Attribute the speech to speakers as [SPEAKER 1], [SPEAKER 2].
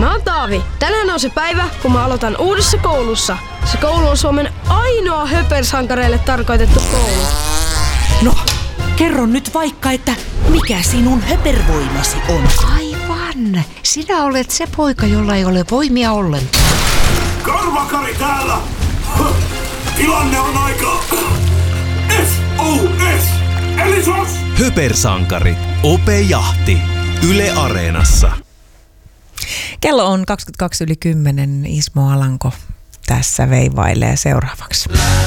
[SPEAKER 1] Mä oon Taavi. Tänään on se päivä, kun mä aloitan uudessa koulussa. Se koulu on Suomen ainoa höpersankareille tarkoitettu koulu.
[SPEAKER 2] No, kerro nyt vaikka, että mikä sinun höpervoimasi on.
[SPEAKER 3] Aivan. Sinä olet se poika, jolla ei ole voimia ollenkaan.
[SPEAKER 4] Karvakari täällä! Tilanne on aika... SOS! Eli SOS!
[SPEAKER 5] Höpersankari. Ope Jahti. Yle Areenassa.
[SPEAKER 6] Kello on 22 yli 10. Ismo Alanko tässä veivailee seuraavaksi.